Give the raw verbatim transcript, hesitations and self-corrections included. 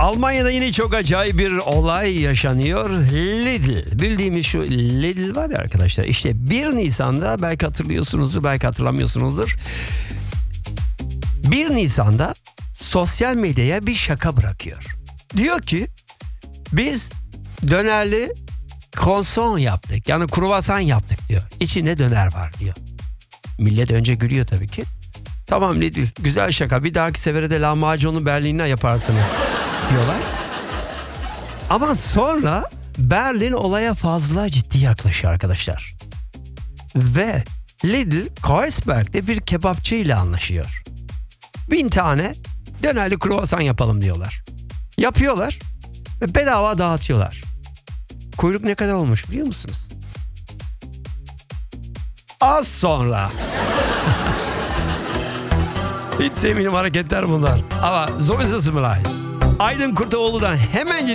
Almanya'da yine çok acayip bir olay yaşanıyor. Lidl. Bildiğimiz şu Lidl var ya arkadaşlar. İşte bir Nisan'da belki hatırlıyorsunuzdur, belki hatırlamıyorsunuzdur. bir Nisan'da sosyal medyaya bir şaka bırakıyor. Diyor ki biz dönerli kronson yaptık. Yani kruvasan yaptık diyor. İçinde döner var diyor. Millet önce gülüyor tabii ki. Tamam Lidl, güzel şaka. Bir dahaki sefere de lahmacunu Berlin'e yaparsınız diyorlar. Ama sonra Berlin olaya fazla ciddi yaklaşıyor arkadaşlar. Ve Lidl Kreuzberg'de bir kebapçı ile anlaşıyor. Bin tane dönerli kruvasan yapalım diyorlar. Yapıyorlar ve bedava dağıtıyorlar. Kuyruk ne kadar olmuş biliyor musunuz? Az sonra. Hiç sevmediğim hareketler bunlar. Ama so ist es vielleicht. Aydın Kurtoğlu'dan hemen